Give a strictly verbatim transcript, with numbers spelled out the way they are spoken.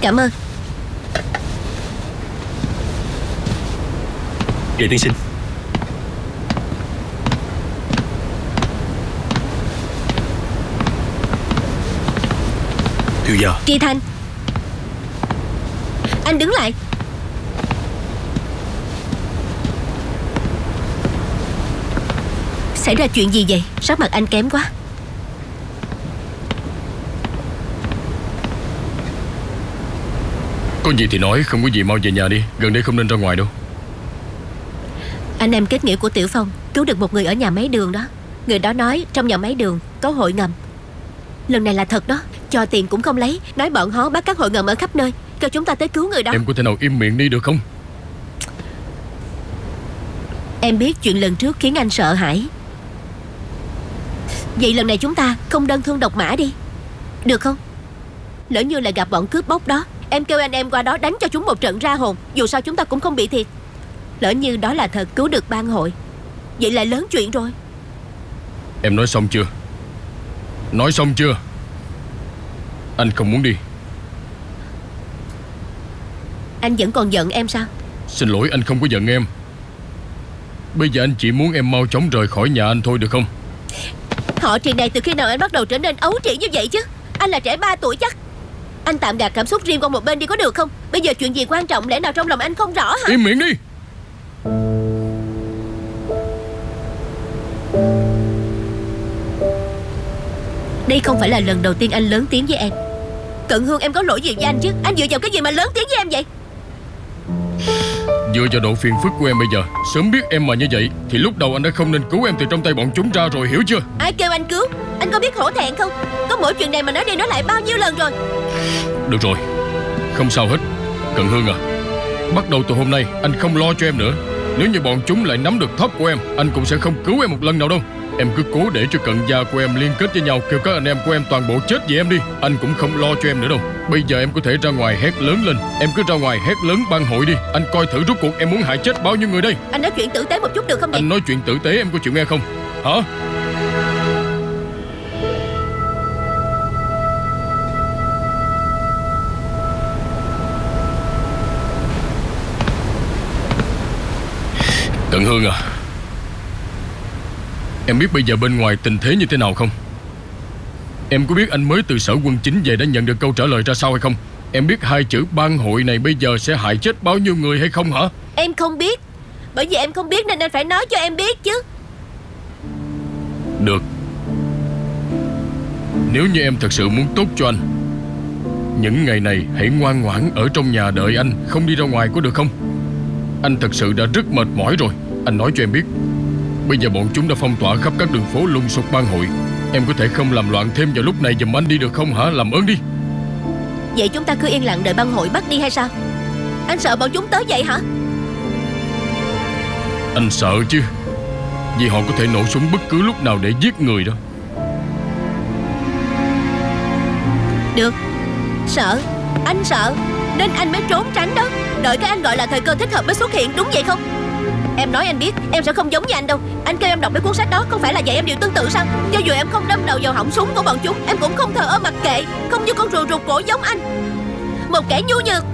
Cảm ơn. Vệ tiên sinh. Thiếu gia. Tri Thanh, anh đứng lại. Xảy ra chuyện gì vậy? Sắc mặt anh kém quá. Có gì thì nói, không có gì mau về nhà đi. Gần đây không nên ra ngoài đâu. Anh em kết nghĩa của Tiểu Phong cứu được một người ở nhà máy đường đó. Người đó nói trong nhà máy đường có hội ngầm. Lần này là thật đó. Cho tiền cũng không lấy. Nói bọn họ bắt các hội ngầm ở khắp nơi, kêu chúng ta tới cứu người đó. Em có thể nào im miệng đi được không? Em biết chuyện lần trước khiến anh sợ hãi. Vậy lần này chúng ta không đơn thương độc mã đi, được không? Lỡ như là gặp bọn cướp bóc đó, em kêu anh em qua đó đánh cho chúng một trận ra hồn. Dù sao chúng ta cũng không bị thiệt. Lỡ như đó là thật cứu được ban hội, vậy là lớn chuyện rồi. Em nói xong chưa? Nói xong chưa? Anh không muốn đi. Anh vẫn còn giận em sao? Xin lỗi, anh không có giận em. Bây giờ anh chỉ muốn em mau chóng rời khỏi nhà anh thôi được không? Họ Triền này từ khi nào anh bắt đầu trở nên ấu trĩ như vậy chứ? Anh là trẻ ba tuổi chắc. Anh tạm gạt cảm xúc riêng qua một bên đi có được không? Bây giờ chuyện gì quan trọng, lẽ nào trong lòng anh không rõ hả? Im miệng đi. Đây không phải là lần đầu tiên anh lớn tiếng với em. Cận Hương, em có lỗi gì với anh chứ? Anh dựa vào cái gì mà lớn tiếng với em vậy? Dựa vào độ phiền phức của em bây giờ. Sớm biết em mà như vậy thì lúc đầu anh đã không nên cứu em từ trong tay bọn chúng ra rồi, hiểu chưa? Ai kêu anh cứu? Anh có biết hổ thẹn không? Có mỗi chuyện này mà nói đi nói lại bao nhiêu lần rồi. Được rồi, không sao hết. Cận Hương à, bắt đầu từ hôm nay anh không lo cho em nữa. Nếu như bọn chúng lại nắm được thóp của em, anh cũng sẽ không cứu em một lần nào đâu. Em cứ cố để cho cận gia của em liên kết với nhau, kêu các anh em của em toàn bộ chết vì em đi. Anh cũng không lo cho em nữa đâu. Bây giờ em có thể ra ngoài hét lớn lên. Em cứ ra ngoài hét lớn ban hội đi. Anh coi thử rốt cuộc em muốn hại chết bao nhiêu người đây. Anh nói chuyện tử tế một chút được không vậy? Anh nói chuyện tử tế em có chịu nghe không? Hả? Cận Hương à, em biết bây giờ bên ngoài tình thế như thế nào không? Em có biết anh mới từ sở quân chính về đã nhận được câu trả lời ra sao hay không? Em biết hai chữ ban hội này bây giờ sẽ hại chết bao nhiêu người hay không hả? Em không biết. Bởi vì em không biết nên anh phải nói cho em biết chứ. Được. Nếu như em thật sự muốn tốt cho anh, những ngày này hãy ngoan ngoãn ở trong nhà đợi anh, không đi ra ngoài có được không? Anh thật sự đã rất mệt mỏi rồi. Anh nói cho em biết, bây giờ bọn chúng đã phong tỏa khắp các đường phố lùng sục ban hội. Em có thể không làm loạn thêm vào lúc này giùm anh đi được không hả? Làm ơn đi. Vậy chúng ta cứ yên lặng đợi ban hội bắt đi hay sao? Anh sợ bọn chúng tới vậy hả? Anh sợ chứ, vì họ có thể nổ súng bất cứ lúc nào để giết người đó. Được. Sợ. Anh sợ nên anh mới trốn tránh đó. Đợi cái anh gọi là thời cơ thích hợp mới xuất hiện, đúng vậy không? Em nói anh biết em sẽ không giống như anh đâu. Anh kêu em đọc mấy cuốn sách đó không phải là dạy em điều tương tự sao? Cho dù em không đâm đầu vào họng súng của bọn chúng, em cũng không thờ ơ mặc kệ, không như con rùa rụt cổ giống anh, một kẻ nhu nhược.